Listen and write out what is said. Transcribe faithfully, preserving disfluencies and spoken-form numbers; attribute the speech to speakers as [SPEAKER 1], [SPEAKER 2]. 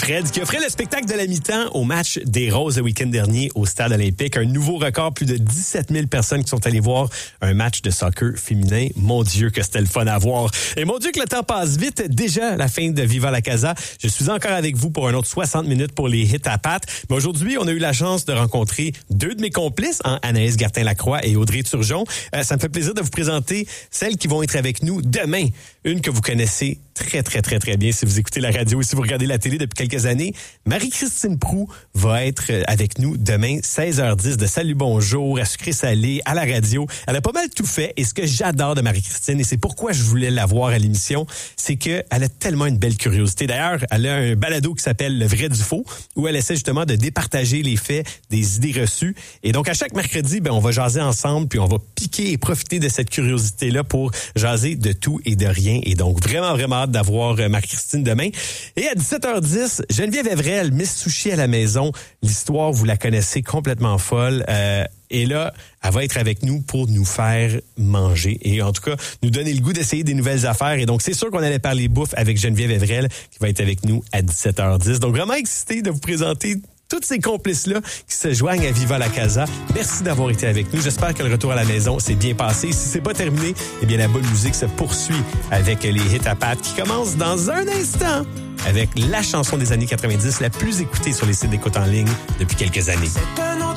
[SPEAKER 1] Fred, qui offrait le spectacle de la mi-temps au match des Roses le week-end dernier au Stade olympique. Un nouveau record, plus de dix-sept mille personnes qui sont allées voir un match de soccer féminin. Mon Dieu, que c'était le fun à voir. Et mon Dieu, que le temps passe vite. Déjà la fin de Viva la Casa. Je suis encore avec vous pour un autre soixante minutes pour les hits à pattes. Mais aujourd'hui, on a eu la chance de rencontrer deux de mes complices, hein, Anaïs Gertin-Lacroix et Audrey Turgeon. Euh, ça me fait plaisir de vous présenter celles qui vont être avec nous demain. Une que vous connaissez très, très, très, très bien si vous écoutez la radio et si vous regardez la télé depuis quelques années. Marie-Christine Proulx va être avec nous demain, seize heures dix, de Salut Bonjour, à Sucré Salé, à la radio. Elle a pas mal tout fait et ce que j'adore de Marie-Christine, et c'est pourquoi je voulais la voir à l'émission, c'est qu'elle a tellement une belle curiosité. D'ailleurs, elle a un balado qui s'appelle Le vrai du faux, où elle essaie justement de départager les faits, des idées reçues. Et donc, à chaque mercredi, ben, on va jaser ensemble, puis on va piquer et profiter de cette curiosité-là pour jaser de tout et de rien. Et donc, vraiment, vraiment hâte d'avoir Marie-Christine demain. Et à dix-sept heures dix, Geneviève Evrel, Miss Sushi à la maison. L'histoire, vous la connaissez, complètement folle. Euh, et là, elle va être avec nous pour nous faire manger. Et en tout cas, nous donner le goût d'essayer des nouvelles affaires. Et donc, c'est sûr qu'on allait parler bouffe avec Geneviève Evrel, qui va être avec nous à dix-sept heures dix. Donc, vraiment excité de vous présenter tous ces complices-là qui se joignent à Viva la Casa. Merci d'avoir été avec nous. J'espère que le retour à la maison s'est bien passé. Si c'est pas terminé, eh bien, la bonne musique se poursuit avec les hits à pattes qui commencent dans un instant avec la chanson des années quatre-vingt-dix la plus écoutée sur les sites d'écoute en ligne depuis quelques années.